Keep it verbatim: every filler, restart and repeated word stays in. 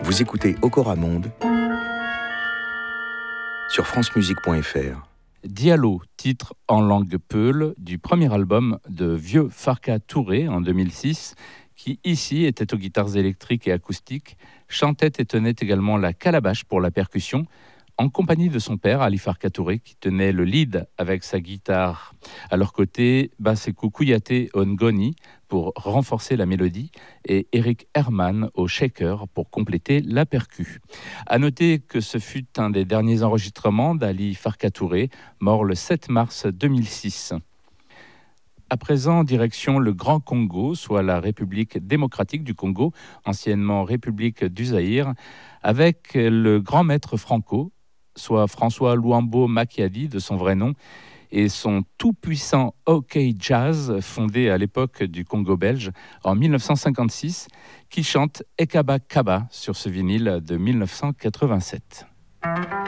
Vous écoutez Okora Monde sur francemusique point f r. Diallo, titre en langue peul du premier album de Vieux Farka Touré en deux mille six, qui ici était aux guitares électriques et acoustiques, chantait et tenait également la calabash pour la percussion, en compagnie de son père, Ali Farka Touré, qui tenait le lead avec sa guitare. À leur côté, Basekou Kouyaté Ongoni pour renforcer la mélodie et Eric Herman au shaker pour compléter la percu. À noter que ce fut un des derniers enregistrements d'Ali Farka Touré, mort le sept mars deux mille six. À présent, direction le Grand Congo, soit la République démocratique du Congo, anciennement République du Zaïre, avec le grand maître Franco, soit François Luambo Makiadi de son vrai nom, et son tout-puissant OK Jazz, fondé à l'époque du Congo belge en dix-neuf cent cinquante-six, qui chante Ekaba Kaba sur ce vinyle de dix-neuf cent quatre-vingt-sept.